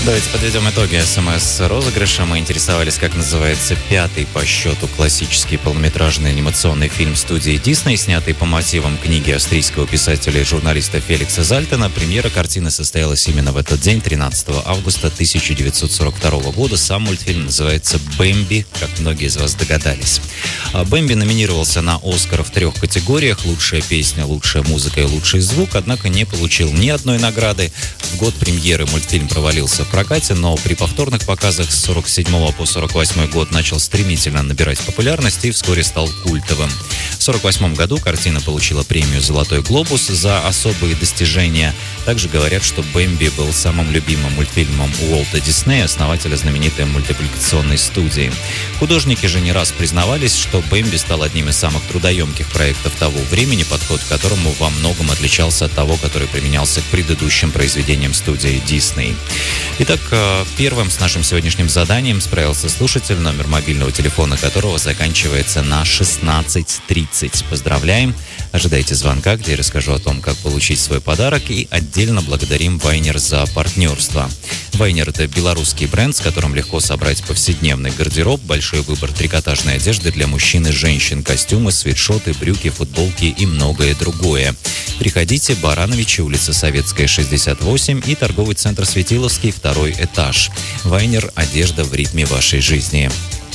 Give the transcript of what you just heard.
Давайте подведем итоги СМС-розыгрыша. Мы интересовались, как называется пятый по счету классический полнометражный анимационный фильм студии Disney, снятый по мотивам книги австрийского писателя и журналиста Феликса Зальтена. Премьера картины состоялась именно в этот день, 13 августа 1942 года. Сам мультфильм называется «Бэмби», как многие из вас догадались. «Бэмби» номинировался на «Оскар» в 3 категориях: лучшая песня, лучшая музыка и лучший звук, однако не получил ни одной награды. В год премьеры мультфильм провалился в прокате, но при повторных показах с 47 по 48 год начал стремительно набирать популярность и вскоре стал культовым. В 48 году картина получила премию «Золотой глобус» за особые достижения. Также говорят, что «Бэмби» был самым любимым мультфильмом Уолта Диснея, основателя знаменитой мультипликационной студии. Художники же не раз признавались, что «Бэмби» стал одним из самых трудоемких проектов того времени, подход к которому во многом отличался от того, который применялся к предыдущим произведениям студии Disney. Итак, первым с нашим сегодняшним заданием справился слушатель, номер мобильного телефона которого заканчивается на 1630. Поздравляем! Ожидайте звонка, где я расскажу о том, как получить свой подарок, и отдельно благодарим Вайнер за партнерство. Вайнер – это белорусский бренд, с которым легко собрать повседневный гардероб, большой выбор трикотажной одежды для мужчин и женщин, костюмы, свитшоты, брюки, футболки и многое другое. Приходите, Барановичи, улица Советская, 68 и торговый центр Светиловский, 2 этаж. Вайнер – одежда в ритме вашей жизни.